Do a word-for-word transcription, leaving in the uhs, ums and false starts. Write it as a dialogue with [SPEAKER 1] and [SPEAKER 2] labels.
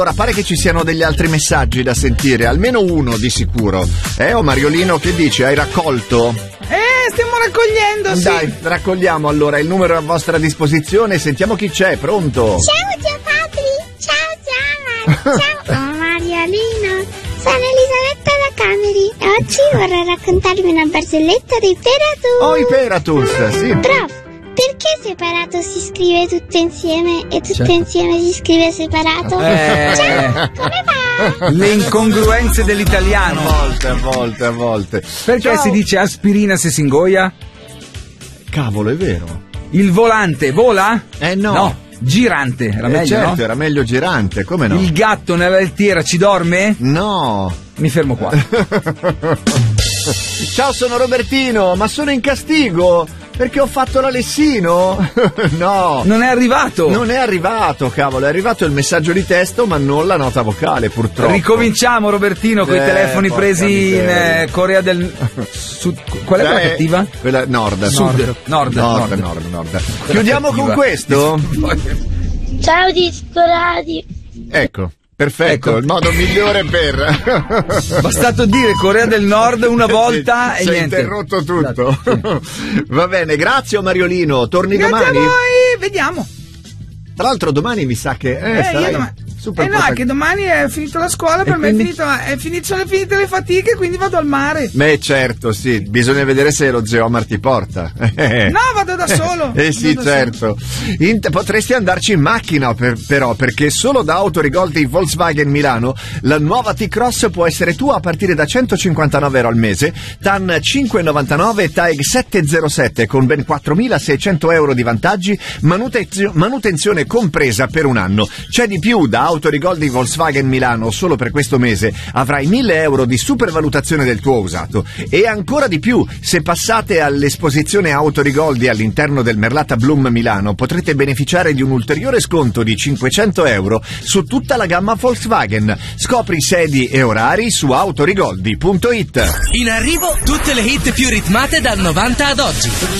[SPEAKER 1] Ora pare che ci siano degli altri messaggi da sentire, almeno uno di sicuro. Eh, o Mariolino, che dici? Hai raccolto?
[SPEAKER 2] Eh, stiamo raccogliendo, sì.
[SPEAKER 1] Dai, raccogliamo allora, il numero è a vostra disposizione, sentiamo chi c'è, pronto?
[SPEAKER 3] Ciao zio Patri, ciao ciao, ciao oh, Mariolino, sono Elisabetta da Cameri e oggi vorrei raccontarvi una barzelletta di Peratus.
[SPEAKER 1] Oh, i Peratus, sì.
[SPEAKER 3] Prof, perché separato si scrive tutto insieme e tutto
[SPEAKER 4] Cioè.
[SPEAKER 3] insieme si scrive separato?
[SPEAKER 4] Eh.
[SPEAKER 3] Ciao, come va?
[SPEAKER 4] Le incongruenze dell'italiano.
[SPEAKER 1] A volte, a volte, a volte.
[SPEAKER 4] Perché
[SPEAKER 1] Ciao.
[SPEAKER 4] si dice aspirina se si ingoia?
[SPEAKER 1] Cavolo, è vero.
[SPEAKER 4] Il volante vola?
[SPEAKER 1] Eh no.
[SPEAKER 4] No, girante, era
[SPEAKER 1] Eh,
[SPEAKER 4] meglio,
[SPEAKER 1] certo,
[SPEAKER 4] no?
[SPEAKER 1] era meglio girante, come no?
[SPEAKER 4] Il gatto nella lettiera ci dorme?
[SPEAKER 1] No.
[SPEAKER 4] Mi fermo qua.
[SPEAKER 1] Ciao, sono Robertino, ma sono in castigo perché ho fatto l'Alessino. No.
[SPEAKER 4] Non è arrivato.
[SPEAKER 1] Non è arrivato, cavolo, è arrivato il messaggio di testo ma non la nota vocale, purtroppo.
[SPEAKER 4] Ricominciamo, Robertino, con i
[SPEAKER 1] Eh,
[SPEAKER 4] telefoni
[SPEAKER 1] porca
[SPEAKER 4] presi in
[SPEAKER 1] miseria.
[SPEAKER 4] eh, Corea del Sud. Qual è quella
[SPEAKER 1] Eh,
[SPEAKER 4] cattiva?
[SPEAKER 1] Quella nord.
[SPEAKER 4] Sud. Nord.
[SPEAKER 1] Nord, nord,
[SPEAKER 4] Nord.
[SPEAKER 1] nord. Chiudiamo
[SPEAKER 4] cattiva.
[SPEAKER 1] con questo?
[SPEAKER 3] Ciao Disco Radio.
[SPEAKER 1] Ecco, perfetto,
[SPEAKER 4] Ecco.
[SPEAKER 1] il modo migliore per...
[SPEAKER 4] Bastato dire Corea del Nord una volta
[SPEAKER 1] si,
[SPEAKER 4] e
[SPEAKER 1] si è
[SPEAKER 4] niente.
[SPEAKER 1] interrotto tutto. Va bene, grazie Mariolino, torni
[SPEAKER 4] Grazie
[SPEAKER 1] domani?
[SPEAKER 4] a voi, vediamo.
[SPEAKER 1] Tra l'altro domani mi sa che... Eh,
[SPEAKER 4] Eh,
[SPEAKER 1] sarai
[SPEAKER 4] io domani-
[SPEAKER 1] super
[SPEAKER 4] eh no,
[SPEAKER 1] prota-
[SPEAKER 4] è che domani è finita la scuola, per
[SPEAKER 1] E
[SPEAKER 4] me
[SPEAKER 1] quindi?
[SPEAKER 4] è finita, è finito, sono finite le fatiche, quindi vado al mare.
[SPEAKER 1] Beh, certo, sì, bisogna vedere se lo zio Omar ti porta.
[SPEAKER 4] No, vado da solo.
[SPEAKER 1] Eh sì,
[SPEAKER 4] Vado da
[SPEAKER 1] certo. In- potresti andarci in macchina per- però, perché solo da Autorigoldi Volkswagen Milano la nuova T-Cross può essere tua a partire da centocinquantanove euro al mese, T A N cinque virgola novantanove e T A E G settecentosette con ben quattromilaseicento euro di vantaggi, manutenzio- manutenzione compresa per un anno. C'è di più, da Autorigoldi Volkswagen Milano solo per questo mese avrai mille euro di supervalutazione del tuo usato, e ancora di più, se passate all'esposizione Autorigoldi all'interno del Merlata Bloom Milano potrete beneficiare di un ulteriore sconto di cinquecento euro su tutta la gamma Volkswagen. Scopri sedi e orari su autorigoldi punto it.
[SPEAKER 5] In arrivo tutte le hit più ritmate dal novanta ad oggi.